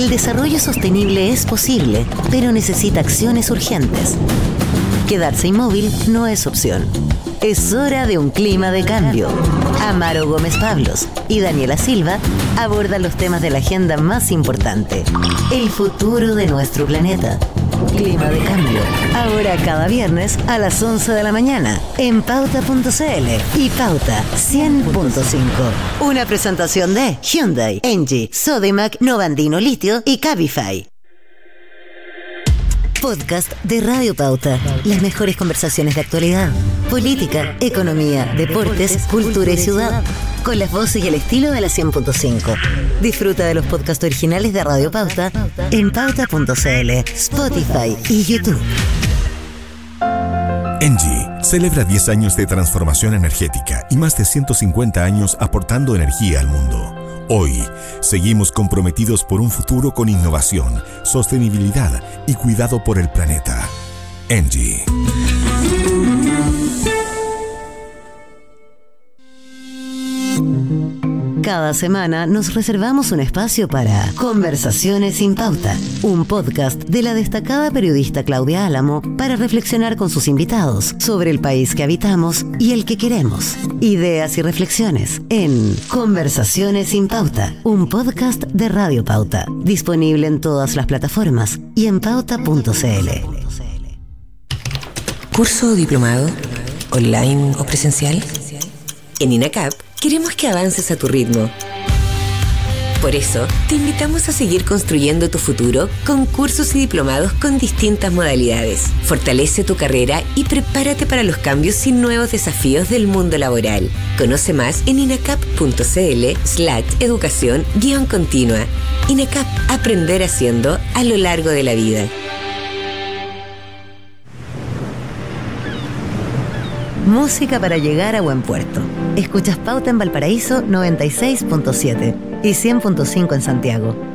El desarrollo sostenible es posible, pero necesita acciones urgentes. Quedarse inmóvil no es opción. Es hora de un clima de cambio. Amaro Gómez Pablos y Daniela Silva abordan los temas de la agenda más importante. El futuro de nuestro planeta. Clima de cambio. Ahora cada viernes a las 11 de la mañana en Pauta.cl y Pauta 100.5. Una presentación de Hyundai, Engie, Sodimac, Novandino Litio y Cabify. Podcast de Radio Pauta. Las mejores conversaciones de actualidad, política, economía, deportes, cultura y ciudad. Con las voces y el estilo de la 100.5. Disfruta de los podcasts originales de Radio Pauta en Pauta.cl, Spotify y YouTube. Engie celebra 10 años de transformación energética y más de 150 años aportando energía al mundo. Hoy, seguimos comprometidos por un futuro con innovación, sostenibilidad y cuidado por el planeta. Engie. Cada semana nos reservamos un espacio para Conversaciones sin Pauta, un podcast de la destacada periodista Claudia Álamo para reflexionar con sus invitados sobre el país que habitamos y el que queremos. Ideas y reflexiones en Conversaciones sin Pauta, un podcast de Radio Pauta, disponible en todas las plataformas y en pauta.cl. ¿Curso o diplomado? ¿Online o presencial? En INACAP queremos que avances a tu ritmo. Por eso, te invitamos a seguir construyendo tu futuro con cursos y diplomados con distintas modalidades. Fortalece tu carrera y prepárate para los cambios y nuevos desafíos del mundo laboral. Conoce más en inacap.cl/educación-continua. INACAP, aprender haciendo a lo largo de la vida. Música para llegar a buen puerto. Escuchas Pauta en Valparaíso 96.7 y 100.5 en Santiago.